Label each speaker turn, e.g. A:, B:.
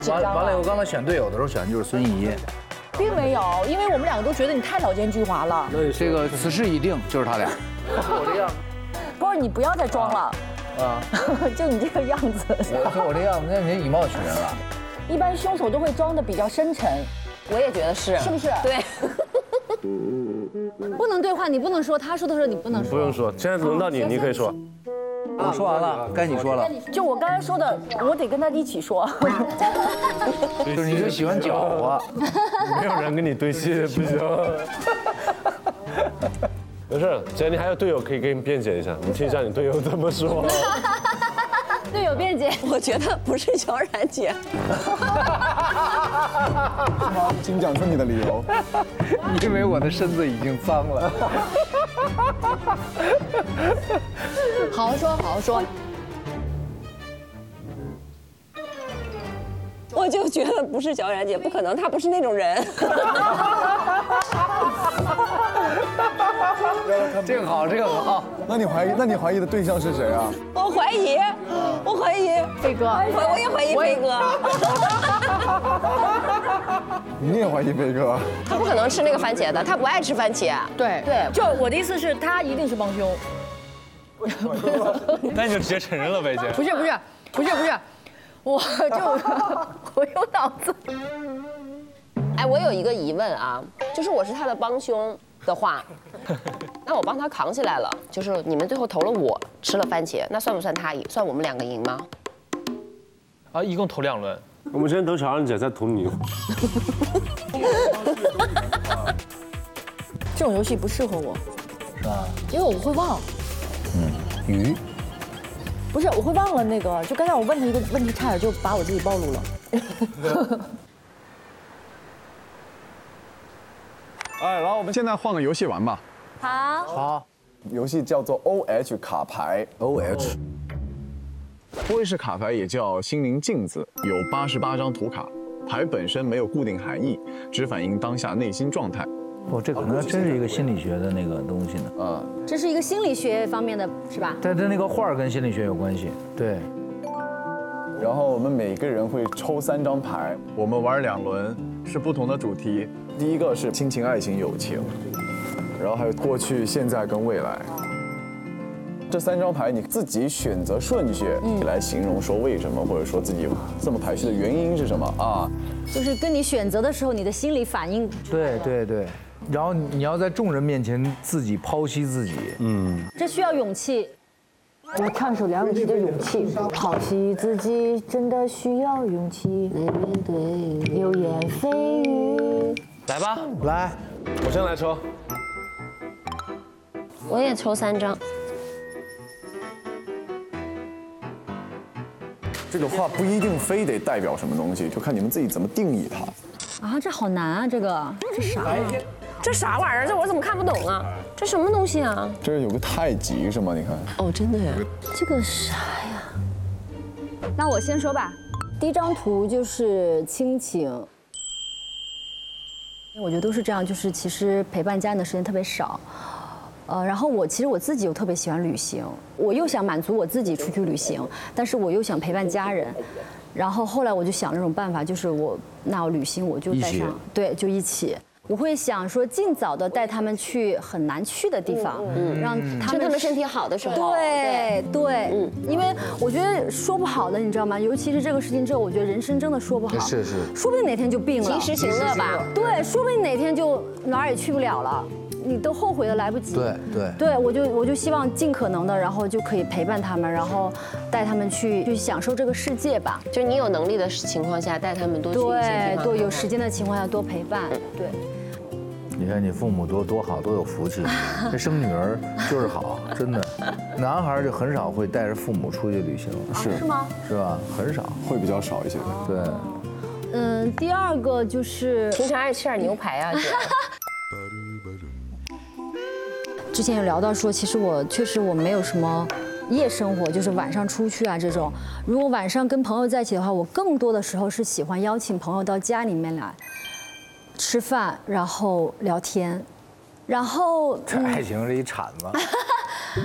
A: 完了以后，刚才选队友的时候选的就是孙怡，
B: 并没有，因为我们两个都觉得你太老奸巨猾了。
A: 这个此事已定，就是他俩。我这样，
B: 不是你不要再装了啊！就你这个样子。
A: 我这样，那人以貌取人了。
B: 一般凶手都会装的比较深沉，
C: 我也觉得是，
B: 是不是？
C: 对。
D: 不能对话，你不能说，他说的时候你不能说。
E: 不用说，现在轮到你，你可以说。
A: 我说完了，该你说了。
B: 就我刚才说的，我得跟他一起说。
A: 就是你就喜欢搅和，
E: 没有人跟你对戏，不行。没事，既然你还有队友可以给你辩解一下，你听一下你队友怎么说。
D: 队友辩解，
C: 我觉得不是小冉姐。
F: 请讲出你的理由。
A: 因为我的身子已经脏了。
D: 好好说，好好说。
C: 我就觉得不是小冉姐，不可能，她不是那种人。
A: 这个好，这个好。
F: 那你怀疑的对象是谁啊？
C: 我怀疑
D: 飞哥，
C: 我也怀疑飞哥。
F: 你也怀疑飞哥？
C: 他不可能吃那个番茄的，他不爱吃番茄。
B: 对，就我的意思是，他一定是帮凶。
G: 那你就直接承认了呗，姐。
B: 不是，我有脑子。
C: 哎，我有一个疑问啊，就是我是他的帮凶的话，那我帮他扛起来了，就是你们最后投了我吃了番茄，那算不算他赢？算我们两个赢吗？
G: 啊，一共投2轮。
E: 我们先投小冉姐，再投你。
B: 这种游戏不适合我，
A: 是吧？
B: 因为我会忘。
A: 鱼。
B: 不是，我会忘了那个，就刚才我问他一个问题，差点就把我自己暴露了。
F: 哎，然后我们现在换个游戏玩吧。
A: 好。
F: 游戏叫做 OH 卡牌。
A: OH。
F: 欧式卡牌也叫心灵镜子，有88张图卡，牌本身没有固定含义，只反映当下内心状态。
A: 这可能真是一个心理学的那个东西呢。
F: 啊，
D: 这是一个心理学方面的，是吧？
A: 但那个画跟心理学有关系。对。
F: 然后我们每个人会抽3张牌，我们玩2轮，是不同的主题。第一个是亲情、爱情、友情，然后还有过去、现在跟未来。这3张牌你自己选择顺序来形容说为什么，或者说自己这么排序的原因是什么啊？
D: 就是跟你选择的时候，你的心理反应。
A: 对。然后你要在众人面前自己剖析自己，
D: 这需要勇气。
B: 我唱首梁咏琪的《勇气》，剖析自己真的需要勇气，面对流言蜚语。
G: 来吧，
A: 来，
E: 我先来抽。
C: 我也抽3张。
F: 这个话不一定非得代表什么东西，就看你们自己怎么定义它。
D: 啊，这好难啊，这啥呀？
C: 这啥玩意儿？这我怎么看不懂啊？这什么东西啊？
F: 这有个太极是吗？你看。
C: 哦，真的呀？
D: 这个啥呀？那我先说吧。第一张图就是亲情，我觉得都是这样，就是其实陪伴家人的时间特别少。然后其实我自己又特别喜欢旅行，我又想满足我自己出去旅行，但是我又想陪伴家人。然后后来我就想这种办法，就是我旅行我就带上，对，就一起。我会想说，尽早的带他们去很难去的地方，让他们
C: 身体好的时候。
D: 对，因为我觉得说不好的，你知道吗？尤其是这个事情之后，我觉得人生真的说不好，
A: 是，
D: 说不定哪天就病了，
C: 及时行乐吧。
D: 对，说不定哪天就哪儿也去不了了。你都后悔的来不及。对，我就希望尽可能的，然后就可以陪伴他们，然后带他们去享受这个世界吧。
C: 就你有能力的情况下，带他们多去一些地方。
D: 对，有时间的情况下多陪伴。对。
A: 你看你父母多好，多有福气，这生女儿就是好，真的。男孩就很少会带着父母出去旅行，
D: 是吗？
A: 是吧？很少，
F: 会比较少一些。
A: 对。
D: 第二个就是
C: 平常爱吃点牛排啊，姐。
D: 之前有聊到说，其实我确实没有什么夜生活，就是晚上出去啊这种。如果晚上跟朋友在一起的话，我更多的时候是喜欢邀请朋友到家里面来吃饭，然后聊天，然后
A: 这爱情是一铲子。